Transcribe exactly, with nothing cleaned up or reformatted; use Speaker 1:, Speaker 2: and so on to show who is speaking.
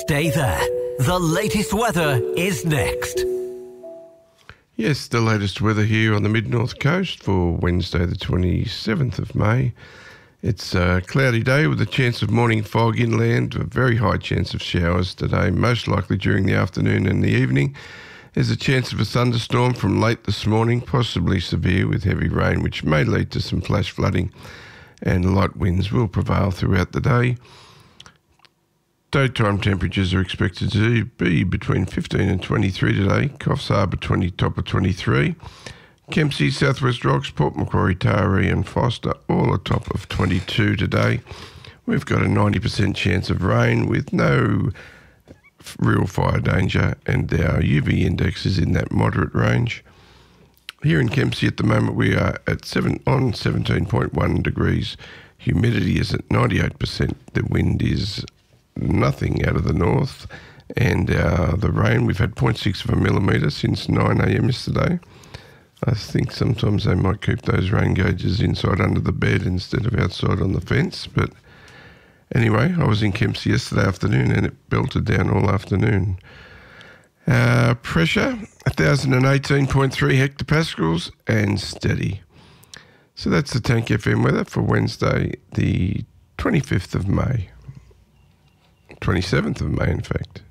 Speaker 1: Stay there. The latest weather is next.
Speaker 2: Yes, the latest weather here on the mid-north coast for Wednesday the twenty-seventh of May. It's a cloudy day with a chance of morning fog inland, a very high chance of showers today, most likely during the afternoon and the evening. There's a chance of a thunderstorm from late this morning, possibly severe with heavy rain, which may lead to some flash flooding, and light winds will prevail throughout the day. Daytime temperatures are expected to be between fifteen and twenty-three today. Coffs Harbour twenty, top of twenty-three. Kempsey, South West Rocks, Port Macquarie, Taree and Foster all a top of twenty-two today. We've got a ninety percent chance of rain with no real fire danger, and our U V index is in that moderate range. Here in Kempsey at the moment we are at seven on seventeen point one degrees. Humidity is at ninety-eight percent. The wind is nothing out of the north, and uh, the rain, we've had zero point six of a millimetre since nine a.m. yesterday. I think sometimes they might keep those rain gauges inside under the bed instead of outside on the fence, but anyway, I was in Kempsey yesterday afternoon and it belted down all afternoon. Uh, pressure, one thousand eighteen point three hectopascals and steady. So that's the Tank F M weather for Wednesday the twenty-fifth of May. twenty-seventh of May, in fact.